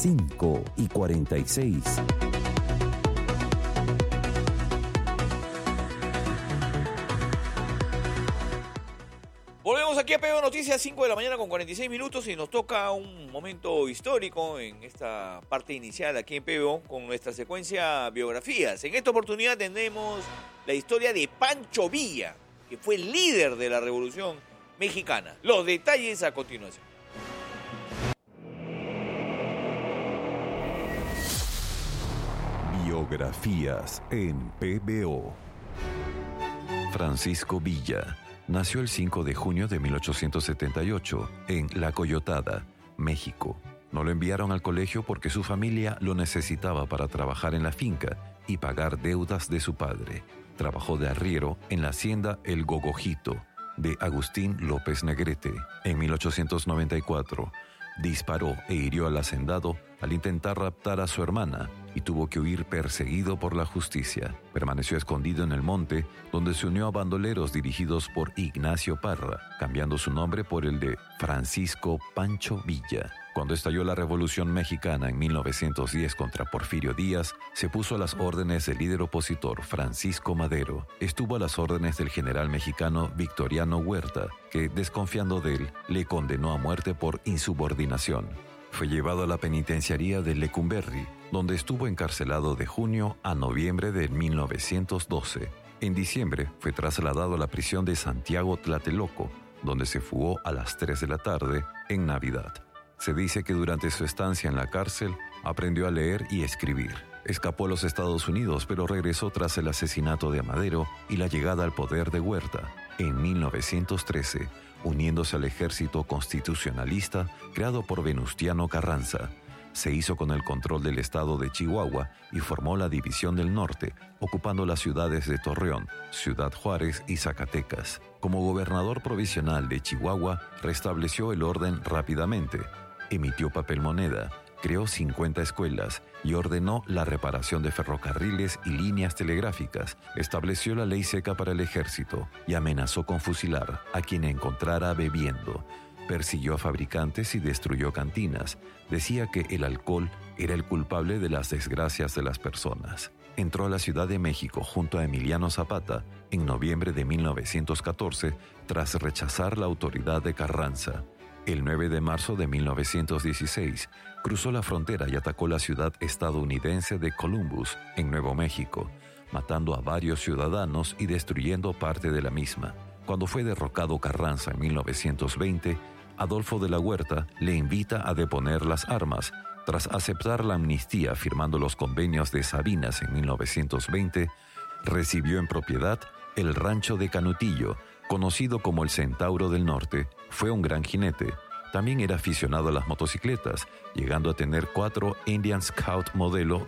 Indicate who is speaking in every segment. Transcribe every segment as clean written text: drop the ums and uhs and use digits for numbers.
Speaker 1: 5:46.
Speaker 2: Volvemos aquí a PBO Noticias, 5 de la mañana con 46 minutos, y nos toca un momento histórico en esta parte inicial aquí en PBO con nuestra secuencia biografías. En esta oportunidad tenemos la historia de Pancho Villa, que fue el líder de la Revolución Mexicana. Los detalles a continuación.
Speaker 3: Biografías en PBO. Francisco Villa nació el 5 de junio de 1878 en La Coyotada, México. No lo enviaron al colegio porque su familia lo necesitaba para trabajar en la finca y pagar deudas de su padre. Trabajó de arriero en la hacienda El Gogojito de Agustín López Negrete. En 1894 disparó e hirió al hacendado al intentar raptar a su hermana y tuvo que huir perseguido por la justicia. Permaneció escondido en el monte, donde se unió a bandoleros dirigidos por Ignacio Parra, cambiando su nombre por el de Francisco Pancho Villa. Cuando estalló la Revolución Mexicana en 1910 contra Porfirio Díaz, se puso a las órdenes del líder opositor Francisco Madero. Estuvo a las órdenes del general mexicano Victoriano Huerta, que, desconfiando de él, le condenó a muerte por insubordinación. Fue llevado a la penitenciaría de Lecumberri, donde estuvo encarcelado de junio a noviembre de 1912. En diciembre fue trasladado a la prisión de Santiago Tlatelolco, donde se fugó a las 3 de la tarde en Navidad. Se dice que durante su estancia en la cárcel aprendió a leer y escribir. Escapó a los Estados Unidos, pero regresó tras el asesinato de Madero y la llegada al poder de Huerta. En 1913, uniéndose al ejército constitucionalista creado por Venustiano Carranza, se hizo con el control del estado de Chihuahua y formó la División del Norte, ocupando las ciudades de Torreón, Ciudad Juárez y Zacatecas. Como gobernador provisional de Chihuahua, restableció el orden rápidamente, emitió papel moneda, creó 50 escuelas y ordenó la reparación de ferrocarriles y líneas telegráficas. Estableció la ley seca para el ejército y amenazó con fusilar a quien encontrara bebiendo. Persiguió a fabricantes y destruyó cantinas. Decía que el alcohol era el culpable de las desgracias de las personas. Entró a la Ciudad de México junto a Emiliano Zapata en noviembre de 1914 tras rechazar la autoridad de Carranza. El 9 de marzo de 1916 cruzó la frontera y atacó la ciudad estadounidense de Columbus, en Nuevo México, matando a varios ciudadanos y destruyendo parte de la misma. Cuando fue derrocado Carranza en 1920, Adolfo de la Huerta le invita a deponer las armas. Tras aceptar la amnistía firmando los convenios de Sabinas en 1920, recibió en propiedad el rancho de Canutillo, conocido como el Centauro del Norte. Fue un gran jinete. También era aficionado a las motocicletas, llegando a tener 4 Indian Scout modelo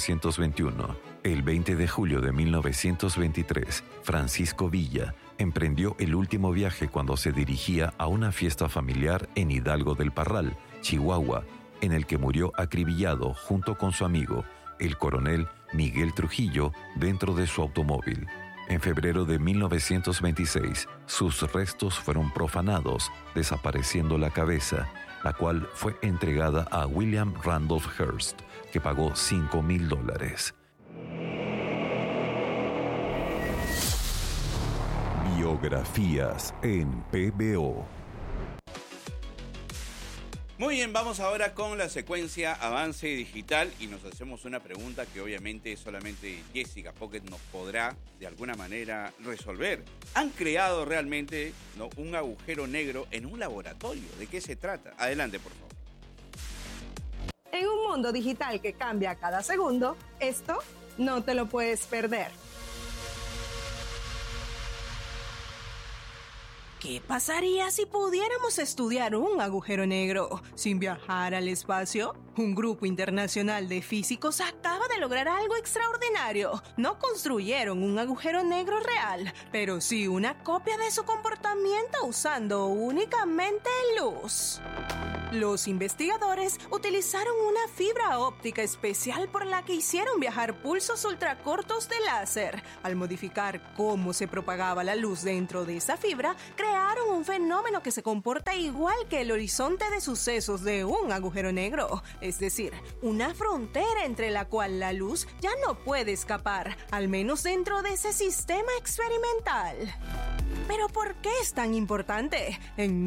Speaker 3: 1921. El 20 de julio de 1923, Francisco Villa emprendió el último viaje cuando se dirigía a una fiesta familiar en Hidalgo del Parral, Chihuahua, en el que murió acribillado junto con su amigo, el coronel Miguel Trujillo, dentro de su automóvil. En febrero de 1926, sus restos fueron profanados, desapareciendo la cabeza, la cual fue entregada a William Randolph Hearst, que pagó $5,000. Biografías en PBO.
Speaker 4: Muy bien, vamos ahora con la secuencia Avance Digital y nos hacemos una pregunta que obviamente solamente Jessica Pocket nos podrá de alguna manera resolver. ¿Han creado realmente un agujero negro en un laboratorio? ¿De qué se trata? Adelante, por favor.
Speaker 5: En un mundo digital que cambia cada segundo, esto no te lo puedes perder.
Speaker 6: ¿Qué pasaría si pudiéramos estudiar un agujero negro sin viajar al espacio? Un grupo internacional de físicos acaba de lograr algo extraordinario. No construyeron un agujero negro real, pero sí una copia de su comportamiento usando únicamente luz. Los investigadores utilizaron una fibra óptica especial por la que hicieron viajar pulsos ultracortos de láser. Al modificar cómo se propagaba la luz dentro de esa fibra, crearon un fenómeno que se comporta igual que el horizonte de sucesos de un agujero negro. Es decir, una frontera entre la cual la luz ya no puede escapar, al menos dentro de ese sistema experimental. ¿Pero por qué es tan importante? En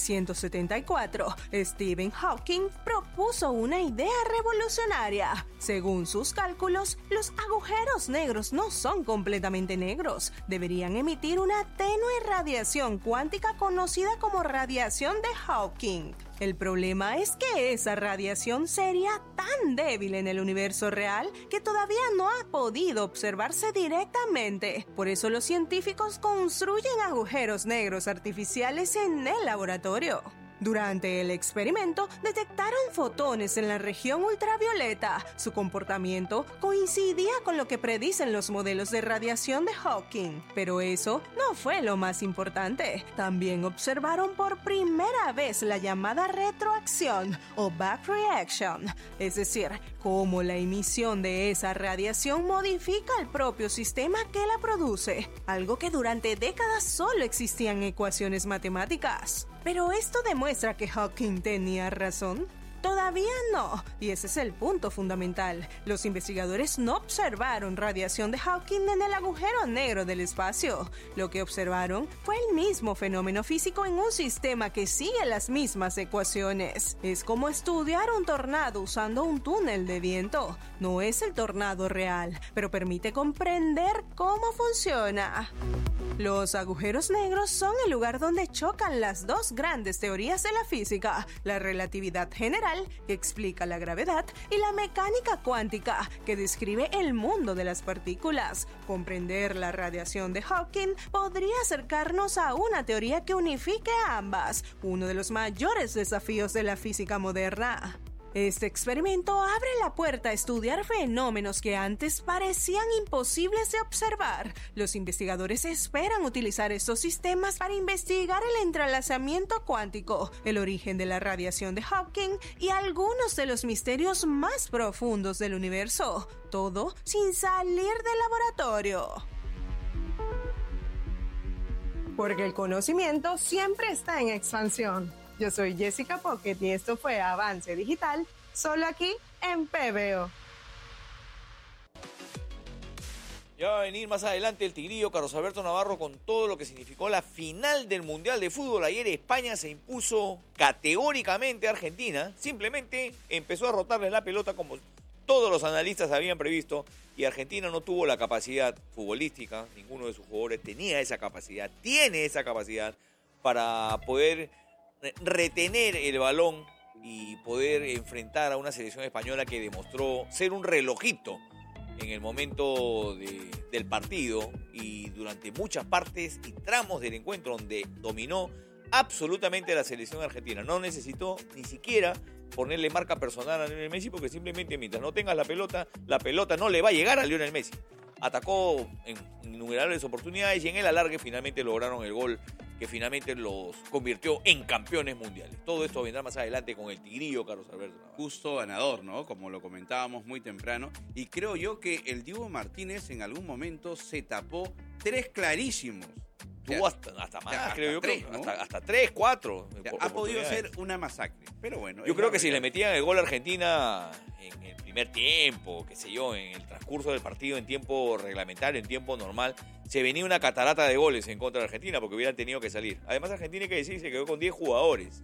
Speaker 6: 1974, Stephen Hawking propuso una idea revolucionaria. Según sus cálculos, los agujeros negros no son completamente negros. Deberían emitir una tenue radiación cuántica conocida como radiación de Hawking. El problema es que esa radiación sería tan débil en el universo real que todavía no ha podido observarse directamente. Por eso los científicos construyen agujeros negros artificiales en el laboratorio. Durante el experimento, detectaron fotones en la región ultravioleta. Su comportamiento coincidía con lo que predicen los modelos de radiación de Hawking. Pero eso no fue lo más importante. También observaron por primera vez la llamada retroacción o back reaction, es decir, cómo la emisión de esa radiación modifica el propio sistema que la produce, algo que durante décadas solo existían ecuaciones matemáticas. ¿Pero esto demuestra que Hawking tenía razón? Todavía no, y ese es el punto fundamental. Los investigadores no observaron radiación de Hawking en el agujero negro del espacio. Lo que observaron fue el mismo fenómeno físico en un sistema que sigue las mismas ecuaciones. Es como estudiar un tornado usando un túnel de viento. No es el tornado real, pero permite comprender cómo funciona. Los agujeros negros son el lugar donde chocan las dos grandes teorías de la física, la relatividad general, que explica la gravedad, y la mecánica cuántica, que describe el mundo de las partículas. Comprender la radiación de Hawking podría acercarnos a una teoría que unifique a ambas, uno de los mayores desafíos de la física moderna. Este experimento abre la puerta a estudiar fenómenos que antes parecían imposibles de observar. Los investigadores esperan utilizar estos sistemas para investigar el entrelazamiento cuántico, el origen de la radiación de Hawking y algunos de los misterios más profundos del universo. Todo sin salir del laboratorio.
Speaker 5: Porque el conocimiento siempre está en expansión. Yo soy Jessica Pocket y esto fue Avance Digital, solo aquí en PBO.
Speaker 2: Ya va a venir más adelante el tigrillo Carlos Alberto Navarro con todo lo que significó la final del Mundial de Fútbol. Ayer España se impuso categóricamente a Argentina. Simplemente empezó a rotarle la pelota como todos los analistas habían previsto y Argentina no tuvo la capacidad futbolística. Ninguno de sus jugadores tenía esa capacidad, tiene esa capacidad para poder retener el balón y poder enfrentar a una selección española que demostró ser un relojito en el momento del partido y durante muchas partes y tramos del encuentro donde dominó absolutamente la selección argentina. No necesitó ni siquiera ponerle marca personal a Lionel Messi porque simplemente mientras no tengas la pelota no le va a llegar a Lionel Messi. Atacó en innumerables oportunidades y en el alargue finalmente lograron el gol que finalmente los convirtió en campeones mundiales. Todo esto vendrá más adelante con el tigrillo Carlos Alberto Navarro.
Speaker 4: Justo ganador, ¿no? Como lo comentábamos muy temprano. Y creo yo que el Dibu Martínez en algún momento se tapó 3 clarísimos.
Speaker 2: Tuvo hasta más, creo yo.
Speaker 4: 3, ¿no?
Speaker 2: Hasta 3, 4.
Speaker 4: Ha podido ser una masacre, pero bueno.
Speaker 2: Yo creo que si le metían el gol a Argentina en el primer tiempo, qué sé yo, en el transcurso del partido, en tiempo reglamentario, en tiempo normal, se venía una catarata de goles en contra de Argentina porque hubieran tenido que salir. Además, Argentina, hay que decir, se quedó con 10 jugadores.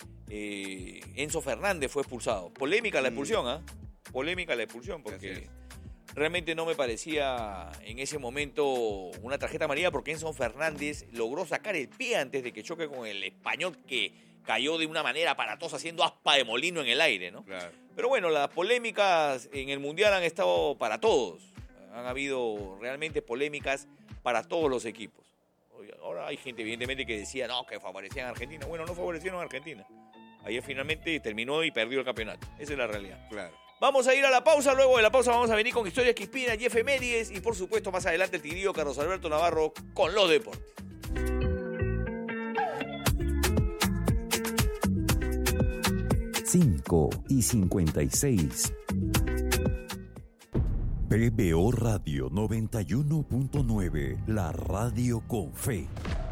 Speaker 2: Enzo Fernández fue expulsado. Polémica la expulsión, ¿ah? Polémica la expulsión porque realmente no me parecía en ese momento una tarjeta amarilla porque Enzo Fernández logró sacar el pie antes de que choque con el español que cayó de una manera aparatosa haciendo aspa de molino en el aire, ¿no? Claro. Pero bueno, las polémicas en el Mundial han estado para todos. Han habido realmente polémicas para todos los equipos. Ahora hay gente evidentemente que decía no, que favorecían a Argentina. Bueno, no favorecieron a Argentina. Ayer finalmente terminó y perdió el campeonato. Esa es la realidad. Claro. Vamos a ir a la pausa, luego de la pausa vamos a venir con historias que inspiran y efemérides y por supuesto más adelante el tigrillo Carlos Alberto Navarro con los deportes.
Speaker 3: 5:56. PBO Radio 91.9, la radio con fe.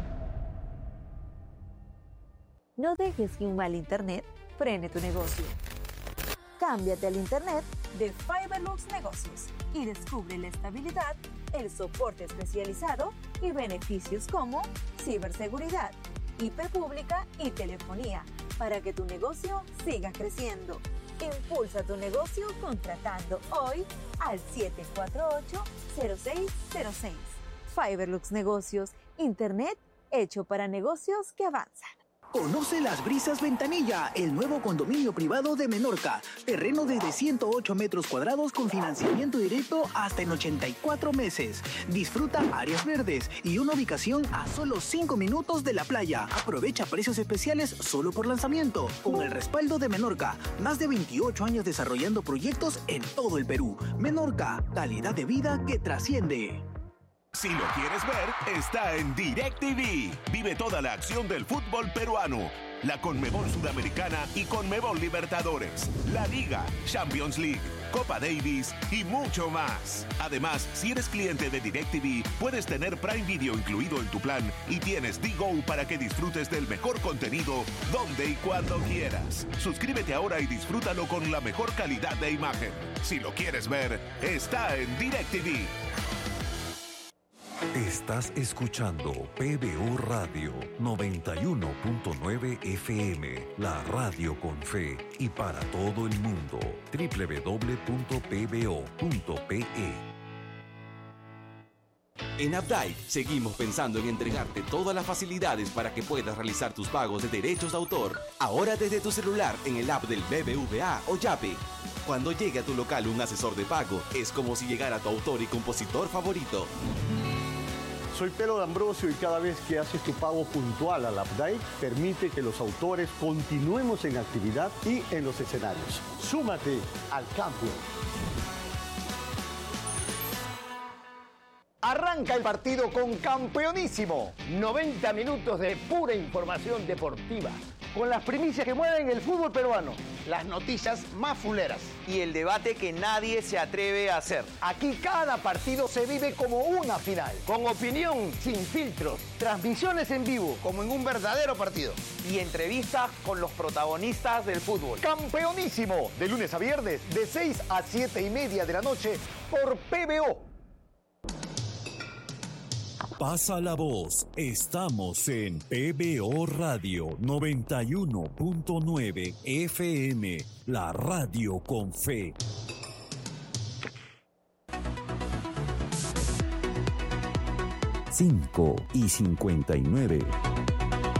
Speaker 1: No dejes que un mal internet frene tu negocio. Cámbiate al internet de Fiberlux Negocios y descubre la estabilidad, el soporte especializado y beneficios como ciberseguridad, IP pública y telefonía para que tu negocio siga creciendo. Impulsa tu negocio contratando hoy al 748-0606. Fiberlux Negocios, internet hecho para negocios que avanzan.
Speaker 7: Conoce Las Brisas Ventanilla, el nuevo condominio privado de Menorca. Terreno desde 108 metros cuadrados con financiamiento directo hasta en 84 meses. Disfruta áreas verdes y una ubicación a solo 5 minutos de la playa. Aprovecha precios especiales solo por lanzamiento. Con el respaldo de Menorca, más de 28 años desarrollando proyectos en todo el Perú. Menorca, calidad de vida que trasciende.
Speaker 8: Si lo quieres ver, está en DirecTV. Vive toda la acción del fútbol peruano. La Conmebol Sudamericana y Conmebol Libertadores. La Liga, Champions League, Copa Davis y mucho más. Además, si eres cliente de DirecTV, puedes tener Prime Video incluido en tu plan y tienes D-Go para que disfrutes del mejor contenido donde y cuando quieras. Suscríbete ahora y disfrútalo con la mejor calidad de imagen. Si lo quieres ver, está en DirecTV.
Speaker 3: Estás escuchando PBO Radio 91.9 FM, la radio con fe y para todo el mundo. www.pbo.pe.
Speaker 9: En Updike seguimos pensando en entregarte todas las facilidades para que puedas realizar tus pagos de derechos de autor. Ahora desde tu celular en el app del BBVA o Yape. Cuando llegue a tu local un asesor de pago, es como si llegara tu autor y compositor favorito.
Speaker 10: Soy Pedro D'Ambrosio y cada vez que haces tu pago puntual al Updike, permite que los autores continuemos en actividad y en los escenarios. Súmate al cambio.
Speaker 11: Arranca el partido con Campeonísimo. 90 minutos de pura información deportiva. Con las primicias que mueven el fútbol peruano. Las noticias más fuleras.
Speaker 12: Y el debate que nadie se atreve a hacer.
Speaker 11: Aquí cada partido se vive como una final. Con opinión sin filtros. Transmisiones en vivo.
Speaker 12: Como en un verdadero partido. Y entrevistas con los protagonistas del fútbol.
Speaker 11: Campeonísimo. De lunes a viernes, de 6 a 7:30 de la noche por PBO.
Speaker 3: Pasa la voz. Estamos en PBO Radio 91.9 FM, la radio con fe. Cinco y 59.